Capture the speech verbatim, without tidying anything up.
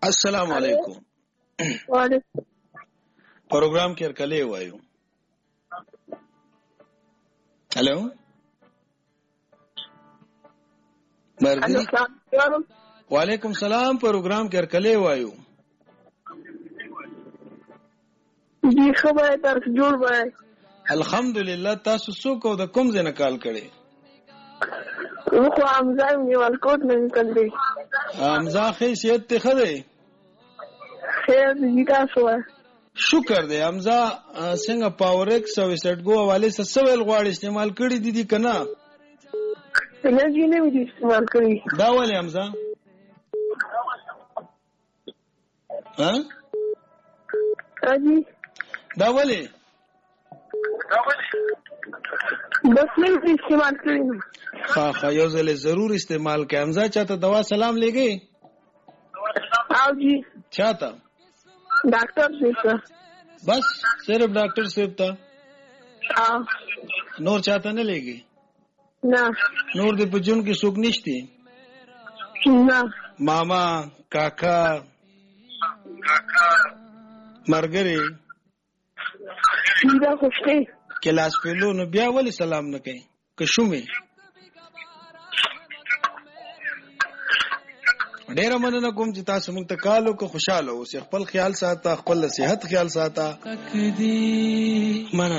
السلام علیکم. وعلیکم. پروګرام کې ورکلې وایو. هلو مرګري. وعلیکم سلام. پروګرام کې ورکلې وایو. جی خبره تر جوړ وای. الحمدلله. تاسو څوک او د کوم ځای نه کال کړي؟ نو خو حمزه نیول کوټ نه نکل دی. حمزه خیسیت ته خدای خیر دې تاسو وای. شکر دی حمزه. څنګه پاورکس او سټګو حواله څه سوال غواړي استعمال کړی دي دي کنه؟ نه جی نه وی استعمال کړی. دا ولې حمزه؟ ها؟ اجي دا ولې؟ بس نه استعمال کړی. ها ها یو ځل ضرور استعمال کړه. حمزه چاته دوا سلام لګي؟ او جی چاته؟ ډاکټر صاحب. بس صرف ډاکټر صاحب ته؟ ها. نور چاته نه لګي؟ نه. نور دې په جون کې څوک نشته؟ نه. ماما، کاکا، مرګري دا خوشته کلاس فلو نو بیا ولې سلام نه کوي؟ که شومې ډیر مننه کوم چې تاسو موږ ته کال وکړو. خوشاله اوسئ. خپل خیال ساته، خپل صحت خیال ساته. مننه.